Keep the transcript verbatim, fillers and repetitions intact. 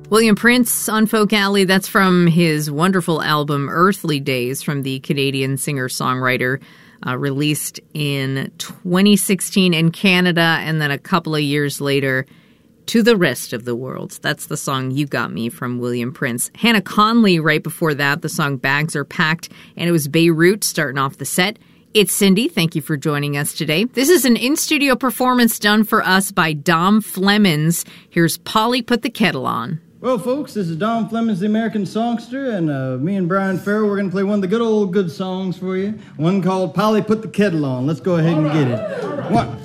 William Prince on Folk Alley, that's from his wonderful album Earthly Days from the Canadian singer-songwriter, uh, released in twenty sixteen in Canada, and then a couple of years later to the rest of the world. That's the song You Got Me from William Prince. Hannah Conley right before that, the song Bags Are Packed, and it was Beirut starting off the set. It's Cindy. Thank you for joining us today. This is an in-studio performance done for us by Dom Flemons. Here's Polly Put the Kettle On. Well, folks, this is Dom Flemons, the American songster, and uh, me and Brian Farrell, we're going to play one of the good old good songs for you, one called Polly Put the Kettle On. Let's go ahead and get it. One.